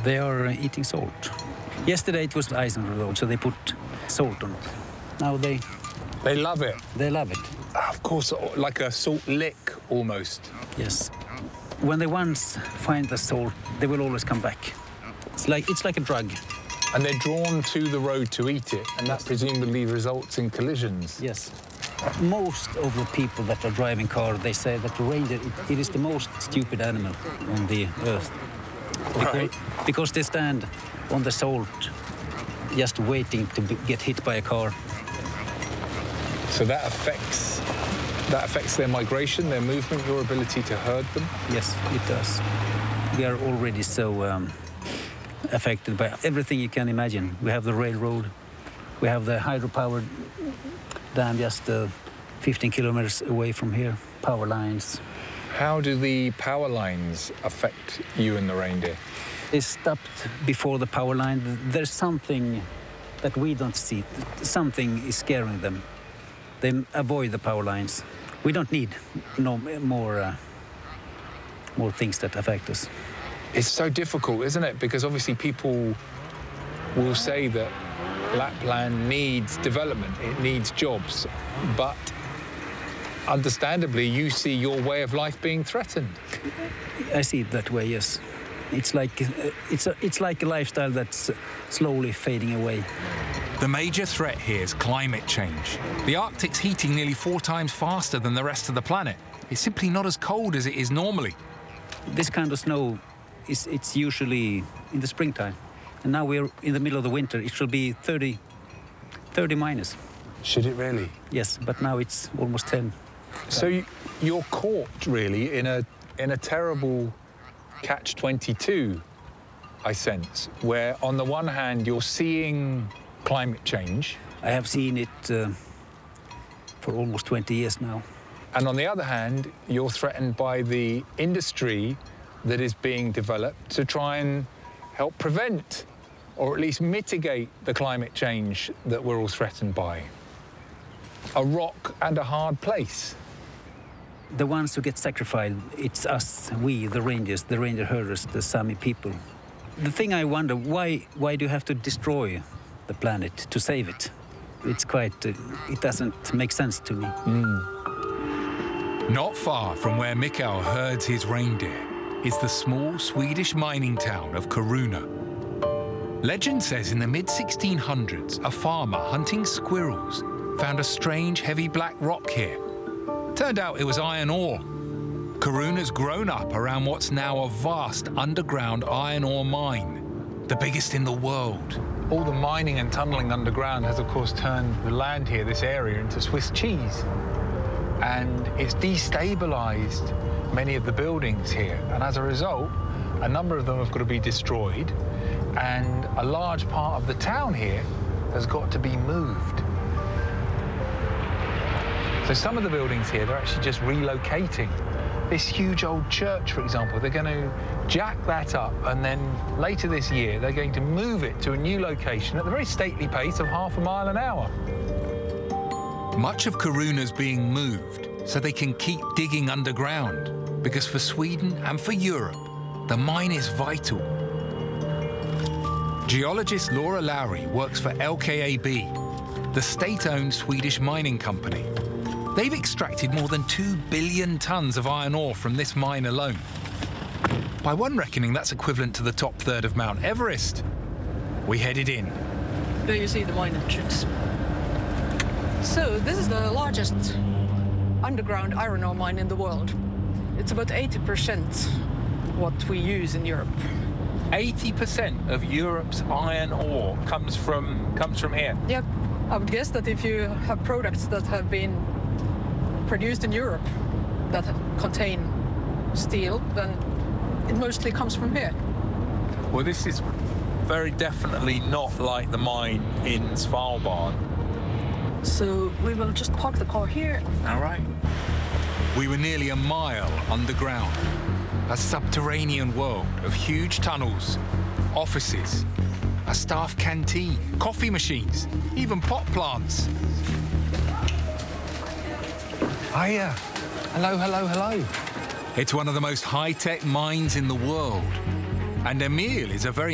They are eating salt. Yesterday it was ice on the road, so they put salt on it. Now they love it. They love it. Of course, like a salt lick almost. Yes. When they once find the salt, they will always come back. It's like a drug. And they're drawn to the road to eat it, and that presumably results in collisions. Yes. Most of the people that are driving cars, they say that the reindeer, it is the most stupid animal on the earth. Right. Because they stand on the salt, just waiting to get hit by a car. So that affects their migration, their movement, your ability to herd them? Yes, it does. We are already so affected by everything you can imagine. We have the railroad, we have the hydropower dam just 15 kilometers away from here, power lines. How do the power lines affect you and the reindeer? They stopped before the power line. There's something that we don't see. Something is scaring them. They avoid the power lines. We don't need no more things that affect us. It's so difficult, isn't it? Because obviously people will say that Lapland needs development, it needs jobs, but understandably you see your way of life being threatened. I see it that way, yes. It's like a lifestyle that's slowly fading away. The major threat here is climate change. The Arctic's heating nearly 4 times faster than the rest of the planet. It's simply not as cold as it is normally. This kind of snow, it's usually in the springtime. And now we're in the middle of the winter. It should be 30 minus. Should it really? Yes, but now it's almost 10. So you're caught, really, in a terrible catch-22, I sense, where on the one hand you're seeing climate change. I have seen it for almost 20 years now. And on the other hand, you're threatened by the industry that is being developed to try and help prevent or at least mitigate the climate change that we're all threatened by. A rock and a hard place. The ones who get sacrificed, it's us, we, the rangers, the ranger herders, the Sami people. The thing I wonder, why do you have to destroy the planet to save it? It's quite, it doesn't make sense to me. Not far from where Mikael herds his reindeer is the small Swedish mining town of Kiruna. Legend says in the mid-1600s, a farmer hunting squirrels found a strange heavy black rock here. Turned out it was iron ore. Kiruna's grown up around what's now a vast underground iron ore mine, the biggest in the world. All the mining and tunneling underground has, of course, turned the land here, this area, into Swiss cheese. And it's destabilized many of the buildings here. And as a result, a number of them have got to be destroyed. And a large part of the town here has got to be moved. So some of the buildings here, they're actually just relocating. This huge old church, for example, they're going to jack that up, and then later this year, they're going to move it to a new location at the very stately pace of half a mile an hour. Much of Kiruna's being moved so they can keep digging underground, because for Sweden and for Europe, the mine is vital. Geologist Laura Lowry works for LKAB, the state-owned Swedish mining company. They've extracted more than 2 billion tons of iron ore from this mine alone. By one reckoning, that's equivalent to the top third of Mount Everest. We headed in. There you see the mine entrance. So this is the largest underground iron ore mine in the world. It's about 80% what we use in Europe. 80% of Europe's iron ore comes from here. Yeah, I would guess that if you have products that have been produced in Europe that contain steel, then it mostly comes from here. Well, this is very definitely not like the mine in Svalbard. So we will just park the car here. All right. We were nearly a mile underground, a subterranean world of huge tunnels, offices, a staff canteen, coffee machines, even pot plants. Hiya. Hello, hello, hello. It's one of the most high-tech mines in the world, and Emil is a very